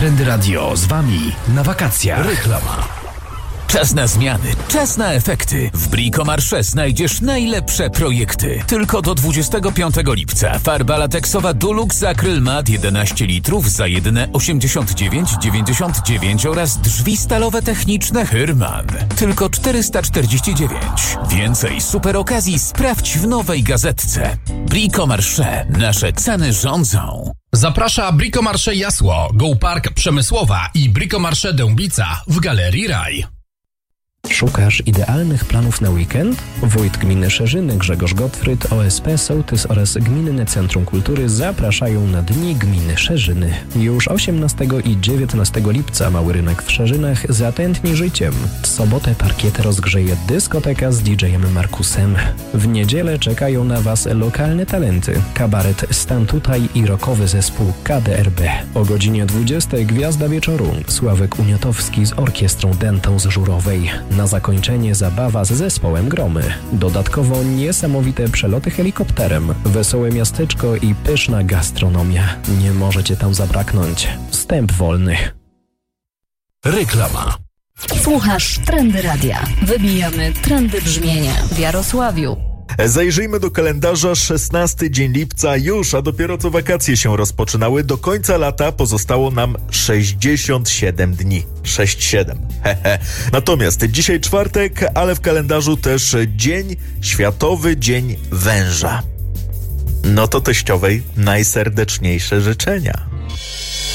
Trendy Radio z Wami na wakacjach. Reklama. Czas na zmiany, czas na efekty. W Bricomarché znajdziesz najlepsze projekty. Tylko do 25 lipca farba lateksowa Dulux Acryl Mat 11 litrów za jedyne 89,99 oraz drzwi stalowe techniczne Hyrman. Tylko 449. Więcej super okazji sprawdź w nowej gazetce. Bricomarché. Nasze ceny rządzą. Zaprasza Bricomarché Jasło, Go Park Przemysłowa i Bricomarché Dębica w Galerii Raj. Szukasz idealnych planów na weekend? Wójt Gminy Szerzyny Grzegorz Gottfried, OSP Sołtys oraz Gminne Centrum Kultury zapraszają na Dni Gminy Szerzyny. Już 18 i 19 lipca Mały Rynek w Szerzynach zatętni życiem. W sobotę parkietę rozgrzeje dyskoteka z DJ-em Markusem. W niedzielę czekają na Was lokalne talenty. Kabaret Stan Tutaj i rockowy zespół KDRB. O godzinie 20 Gwiazda Wieczoru. Sławek Uniatowski z orkiestrą Dentą z Żurowej. Na zakończenie zabawa z zespołem Gromy. Dodatkowo niesamowite przeloty helikopterem, wesołe miasteczko i pyszna gastronomia. Nie możecie tam zabraknąć. Wstęp wolny. Reklama. Słuchasz Trendy Radia. Wybijamy trendy brzmienia w Jarosławiu. Zajrzyjmy do kalendarza. 16 dzień lipca już, a dopiero co wakacje się rozpoczynały. Do końca lata pozostało nam 67 dni. 6-7. Natomiast dzisiaj czwartek, ale w kalendarzu też Światowy Dzień Węża. No to teściowej najserdeczniejsze życzenia.